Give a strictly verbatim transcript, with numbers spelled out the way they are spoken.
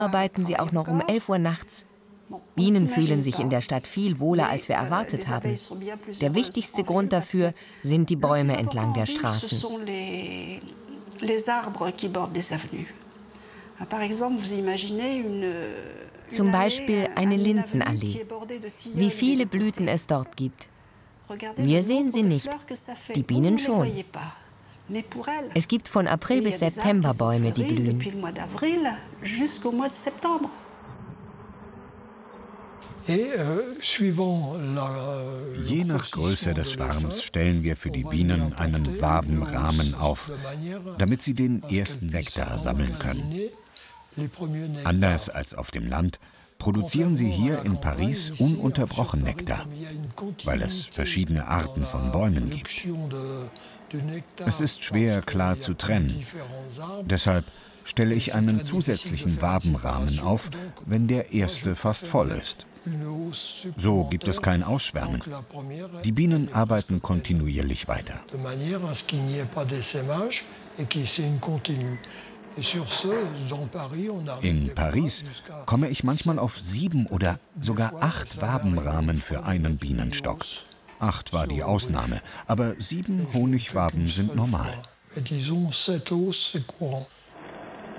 arbeiten sie auch noch um elf Uhr nachts. Bienen fühlen sich in der Stadt viel wohler, als wir erwartet haben. Der wichtigste Grund dafür sind die Bäume entlang der Straßen. Zum Beispiel eine Lindenallee. Wie viele Blüten es dort gibt. Wir sehen sie nicht, die Bienen schon. Es gibt von April bis September Bäume, die blühen. Je nach Größe des Schwarms stellen wir für die Bienen einen Wabenrahmen auf, damit sie den ersten Nektar sammeln können. Anders als auf dem Land produzieren sie hier in Paris ununterbrochen Nektar, weil es verschiedene Arten von Bäumen gibt. Es ist schwer klar zu trennen. Deshalb stelle ich einen zusätzlichen Wabenrahmen auf, wenn der erste fast voll ist. So gibt es kein Ausschwärmen. Die Bienen arbeiten kontinuierlich weiter. In Paris komme ich manchmal auf sieben oder sogar acht Wabenrahmen für einen Bienenstock. Acht war die Ausnahme, aber sieben Honigwaben sind normal. Disons sept os, c'est courant.